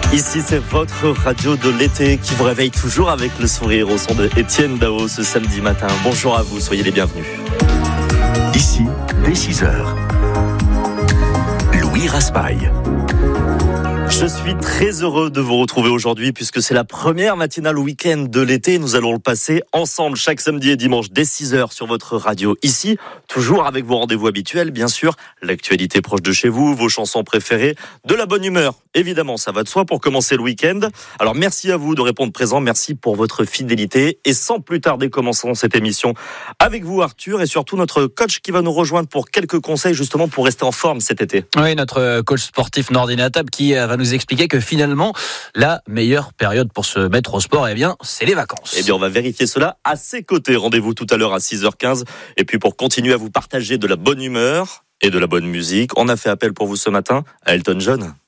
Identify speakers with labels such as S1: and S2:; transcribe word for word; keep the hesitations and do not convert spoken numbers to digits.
S1: Ici, c'est votre radio de l'été qui vous réveille toujours avec le sourire au son de Étienne Dao ce samedi matin. Bonjour à vous, soyez les bienvenus.
S2: Ici, dès six heures, Louis Raspail.
S1: Je suis très heureux de vous retrouver aujourd'hui puisque c'est la première matinale week-end de l'été. Nous allons le passer ensemble chaque samedi et dimanche dès six heures sur votre radio. Ici, toujours avec vos rendez-vous habituels, bien sûr. L'actualité proche de chez vous, vos chansons préférées, de la bonne humeur. Évidemment, ça va de soi pour commencer le week-end. Alors merci à vous de répondre présent. Merci pour votre fidélité. Et sans plus tarder, commençons cette émission avec vous, Arthur, et surtout notre coach qui va nous rejoindre pour quelques conseils justement pour rester en forme cet été.
S3: Oui, notre coach sportif Nordina Tab qui va nous expliquer que finalement, la meilleure période pour se mettre au sport, eh bien, c'est les vacances.
S1: Eh bien, on va vérifier cela à ses côtés. Rendez-vous tout à l'heure à six heures quinze. Et puis, pour continuer à vous partager de la bonne humeur et de la bonne musique, on a fait appel pour vous ce matin à Elton John.